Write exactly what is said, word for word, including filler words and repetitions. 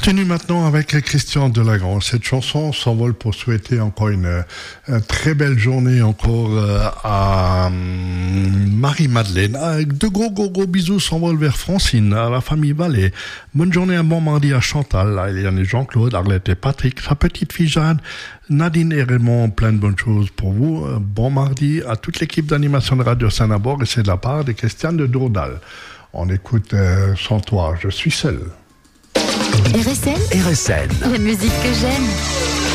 continue maintenant avec Christian Delagrange. Cette chanson s'envole pour souhaiter encore une, une très belle journée encore euh, à um, Marie-Madeleine. Avec de gros gros gros bisous s'envolent vers Francine, à la famille Vallée. Bonne journée, un bon mardi à Chantal, à Eliane et Jean-Claude, Arlette et Patrick, sa petite fille Jeanne, Nadine et Raymond, plein de bonnes choses pour vous. Bon mardi à toute l'équipe d'animation de Radio Saint-Nabord et c'est de la part de Christian de Dourdal. On écoute euh, Sans toi, je suis seul. R S N, R S N, la musique que j'aime.